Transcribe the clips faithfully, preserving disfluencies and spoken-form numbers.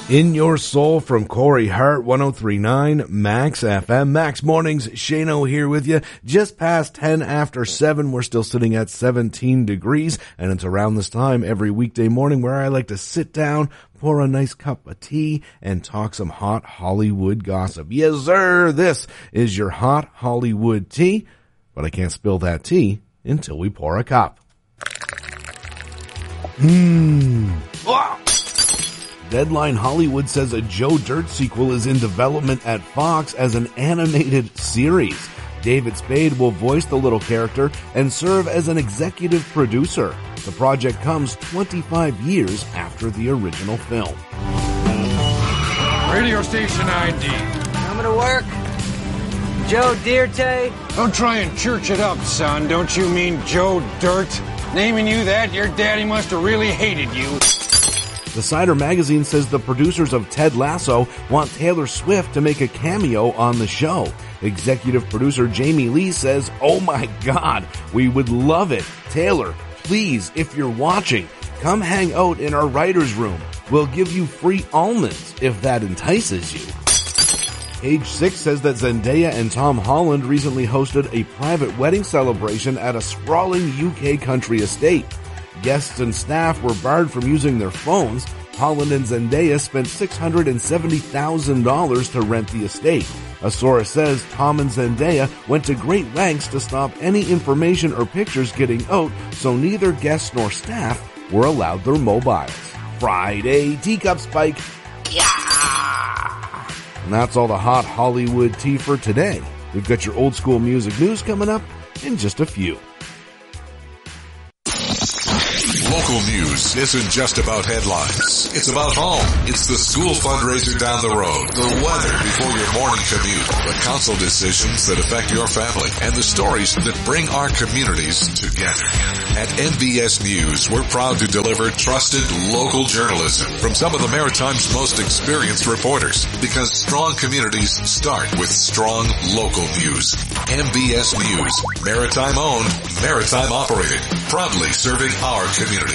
In Your Soul from Corey Hart, one oh three point nine Max F M. Max Mornings, Shano here with you. Just past ten after seven, we're still sitting at seventeen degrees, and it's around this time every weekday morning where I like to sit down, pour a nice cup of tea, and talk some hot Hollywood gossip. Yes, sir, this is your hot Hollywood tea, but I can't spill that tea until we pour a cup. Mmm. Wow. Deadline Hollywood says a Joe Dirt sequel is in development at Fox as an animated series. David Spade will voice the little character and serve as an executive producer. The project comes twenty-five years after the original film. Radio station I D. Coming to work? Joe Dirte? Don't try and church it up, son. Don't you mean Joe Dirt? Naming you that, your daddy must have really hated you. The Cider magazine says the producers of Ted Lasso want Taylor Swift to make a cameo on the show. Executive producer Jamie Lee says, "Oh my God, we would love it. Taylor, please, if you're watching, come hang out in our writer's room. We'll give you free almonds if that entices you." Page Six says that Zendaya and Tom Holland recently hosted a private wedding celebration at a sprawling U K country estate. Guests and staff were barred from using their phones. Holland and Zendaya spent six hundred seventy thousand dollars to rent the estate. A source says Tom and Zendaya went to great lengths to stop any information or pictures getting out, so neither guests nor staff were allowed their mobiles. Friday Teacup Spike. Yeah! And that's all the hot Hollywood tea for today. We've got your old school music news coming up in just a few. Local news isn't just about headlines. It's about home. It's the school fundraiser down the road, the weather before your morning commute, the council decisions that affect your family, and the stories that bring our communities together. At M B S News, we're proud to deliver trusted local journalism from some of the Maritime's most experienced reporters, because strong communities start with strong local news. M B S News, Maritime owned, Maritime operated, proudly serving our communities.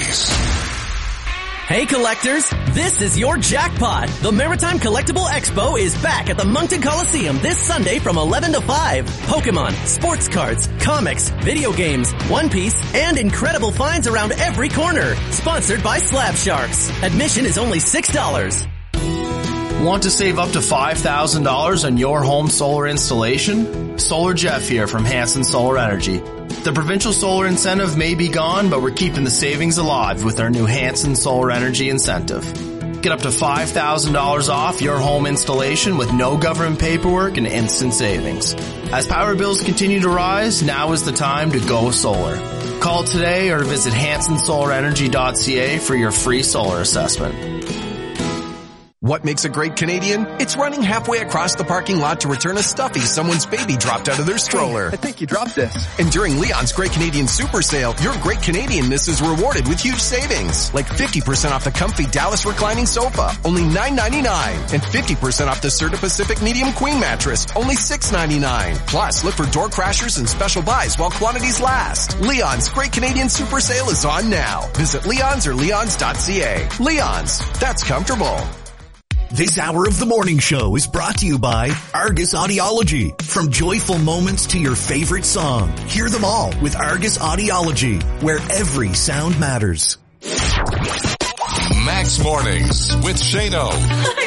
Hey collectors, this is your jackpot. The Maritime Collectible Expo is back at the Moncton Coliseum this Sunday from eleven to five. Pokemon, sports cards, comics, video games, One Piece, and incredible finds around every corner. Sponsored by Slab Sharks. Admission is only six dollars. Want to save up to five thousand dollars on your home solar installation? Solar Jeff here from Hanson Solar Energy. The provincial solar incentive may be gone, but we're keeping the savings alive with our new Hanson Solar Energy incentive. Get up to five thousand dollars off your home installation with no government paperwork and instant savings. As power bills continue to rise, now is the time to go solar. Call today or visit hanson solar energy dot c a for your free solar assessment. What makes a great Canadian? It's running halfway across the parking lot to return a stuffy someone's baby dropped out of their stroller. Hey, I think you dropped this. And during Leon's Great Canadian Super Sale, your Great Canadianness is rewarded with huge savings. Like fifty percent off the comfy Dallas reclining sofa, only nine ninety-nine. And fifty percent off the Serta Pacific Medium Queen mattress, only six ninety-nine. Plus, look for door crashers and special buys while quantities last. Leon's Great Canadian Super Sale is on now. Visit Leon's or leons dot c a. Leon's, that's comfortable. This hour of the morning show is brought to you by Argus Audiology. From joyful moments to your favorite song, hear them all with Argus Audiology, where every sound matters. Max Mornings with Shano.